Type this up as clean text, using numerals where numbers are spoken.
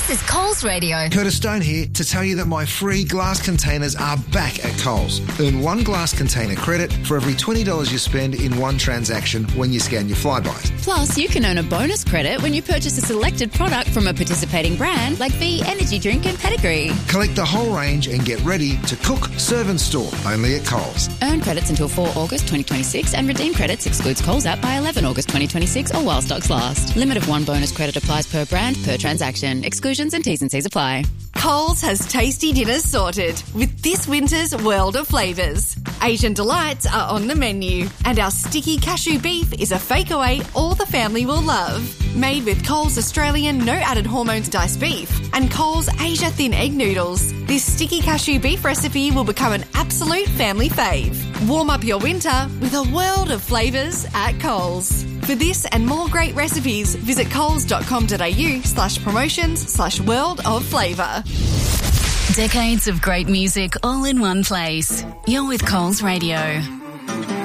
This is Coles Radio. Curtis Stone here to tell you that my free glass containers are back at Coles. Earn one glass container credit for every $20 you spend in one transaction when you scan your Flybuys. Plus, you can earn a bonus credit when you purchase a selected product from a participating brand like V Energy Drink and Pedigree. Collect the whole range and get ready to cook, serve and store only at Coles. Earn credits until 4 August 2026 and redeem credits excludes Coles app by 11 August 2026 or while stocks last. Limit of one bonus credit applies per brand, per transaction. Exclusions and T's and C's apply. Coles has tasty dinners sorted with this winter's world of flavours. Asian delights are on the menu, and our sticky cashew beef is a fake away all the family will love. Made with Coles Australian no added hormones diced beef and Coles Asia thin egg noodles, this sticky cashew beef recipe will become an absolute family fave. Warm up your winter with a world of flavours at Coles. For this and more great recipes, visit coles.com.au/promotions/world of flavour. Decades of great music all in one place. You're with Coles Radio.